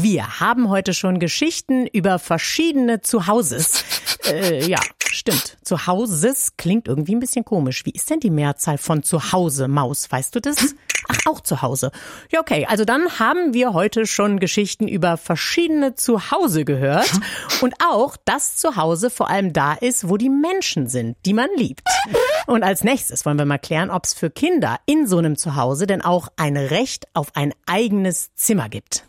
Wir haben heute schon Geschichten über verschiedene Zuhauses. Ja, stimmt. Zuhauses klingt irgendwie ein bisschen komisch. Wie ist denn die Mehrzahl von Zuhause, Maus? Weißt du das? Ach, auch zu Hause. Ja, okay. Also dann haben wir heute schon Geschichten über verschiedene Zuhause gehört. Und auch, dass Zuhause vor allem da ist, wo die Menschen sind, die man liebt. Und als nächstes wollen wir mal klären, ob es für Kinder in so einem Zuhause denn auch ein Recht auf ein eigenes Zimmer gibt.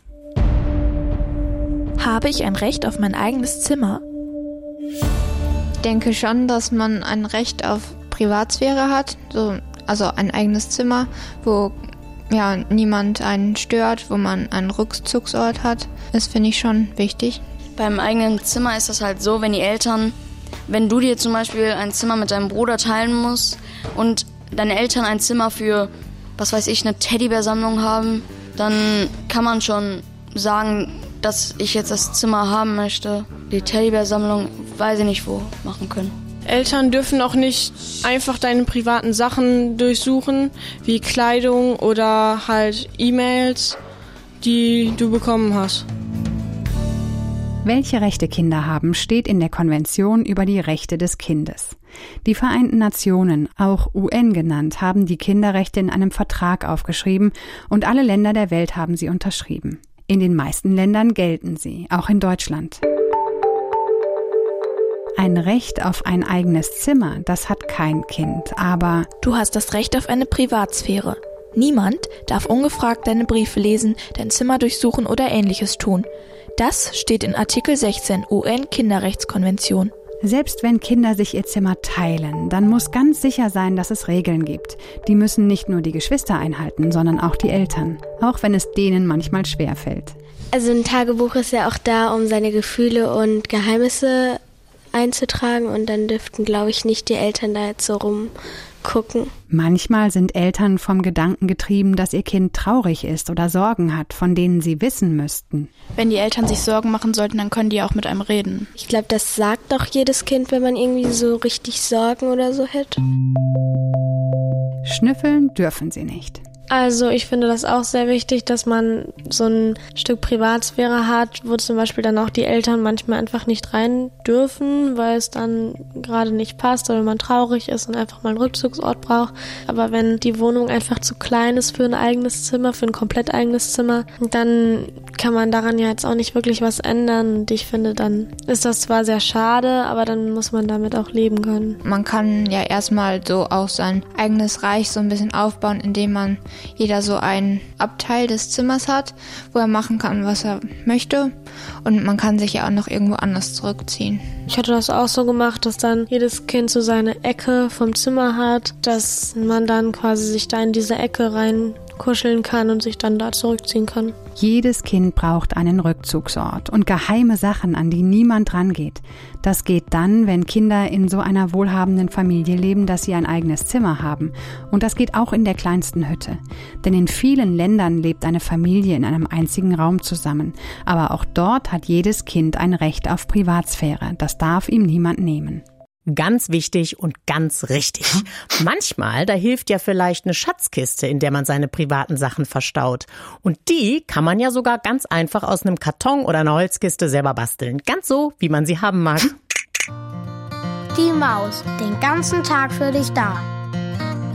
Habe ich ein Recht auf mein eigenes Zimmer? Ich denke schon, dass man ein Recht auf Privatsphäre hat, also ein eigenes Zimmer, wo niemand einen stört, wo man einen Rückzugsort hat. Das finde ich schon wichtig. Beim eigenen Zimmer ist das halt so, wenn du dir zum Beispiel ein Zimmer mit deinem Bruder teilen musst und deine Eltern ein Zimmer für, was weiß ich, eine Teddybär-Sammlung haben, dann kann man schon sagen, dass ich jetzt das Zimmer haben möchte. Die Teddybär-Sammlung, weiß ich nicht wo, machen können. Eltern dürfen auch nicht einfach deine privaten Sachen durchsuchen, wie Kleidung oder halt E-Mails, die du bekommen hast. Welche Rechte Kinder haben, steht in der Konvention über die Rechte des Kindes. Die Vereinten Nationen, auch UN genannt, haben die Kinderrechte in einem Vertrag aufgeschrieben und alle Länder der Welt haben sie unterschrieben. In den meisten Ländern gelten sie, auch in Deutschland. Ein Recht auf ein eigenes Zimmer, das hat kein Kind, aber Du hast das Recht auf eine Privatsphäre. Niemand darf ungefragt deine Briefe lesen, dein Zimmer durchsuchen oder Ähnliches tun. Das steht in Artikel 16 UN-Kinderrechtskonvention. selbst wenn Kinder sich ihr Zimmer teilen, dann muss ganz sicher sein, dass es Regeln gibt. Die müssen nicht nur die Geschwister einhalten, sondern auch die Eltern, auch wenn es denen manchmal schwerfällt. Also ein Tagebuch ist ja auch da, um seine Gefühle und Geheimnisse einzutragen und dann dürften, glaube ich, nicht die Eltern da jetzt so rumgucken. Manchmal sind Eltern vom Gedanken getrieben, dass ihr Kind traurig ist oder Sorgen hat, von denen sie wissen müssten. Wenn die Eltern sich Sorgen machen sollten, dann können die auch mit einem reden. Ich glaube, das sagt doch jedes Kind, wenn man irgendwie so richtig Sorgen oder so hätte. Schnüffeln dürfen sie nicht. Also ich finde das auch sehr wichtig, dass man so ein Stück Privatsphäre hat, wo zum Beispiel dann auch die Eltern manchmal einfach nicht rein dürfen, weil es dann gerade nicht passt oder wenn man traurig ist und einfach mal einen Rückzugsort braucht. Aber wenn die Wohnung einfach zu klein ist für ein eigenes Zimmer, für ein komplett eigenes Zimmer, dann kann man daran ja jetzt auch nicht wirklich was ändern. Und ich finde, dann ist das zwar sehr schade, aber dann muss man damit auch leben können. Man kann ja erstmal so auch sein eigenes Reich so ein bisschen aufbauen, indem man jeder so einen Abteil des Zimmers hat, wo er machen kann, was er möchte. Und man kann sich ja auch noch irgendwo anders zurückziehen. Ich hatte das auch so gemacht, dass dann jedes Kind so seine Ecke vom Zimmer hat, dass man dann quasi sich da in diese Ecke reinkuscheln kann und sich dann da zurückziehen kann. Jedes Kind braucht einen Rückzugsort und geheime Sachen, an die niemand rangeht. Das geht dann, wenn Kinder in so einer wohlhabenden Familie leben, dass sie ein eigenes Zimmer haben. Und das geht auch in der kleinsten Hütte. Denn in vielen Ländern lebt eine Familie in einem einzigen Raum zusammen. Aber auch dort hat jedes Kind ein Recht auf Privatsphäre. Das darf ihm niemand nehmen. Ganz wichtig und ganz richtig. Manchmal, da hilft ja vielleicht eine Schatzkiste, in der man seine privaten Sachen verstaut. Und die kann man ja sogar ganz einfach aus einem Karton oder einer Holzkiste selber basteln. Ganz so, wie man sie haben mag. Die Maus, den ganzen Tag für dich da.